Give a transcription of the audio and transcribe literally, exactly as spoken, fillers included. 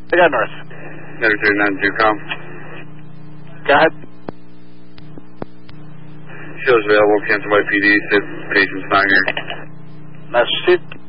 I got north. thirty-three ninety-two, com. Go ahead. Shows available, cancel by P D, sit, patient's not here. Massachusetts.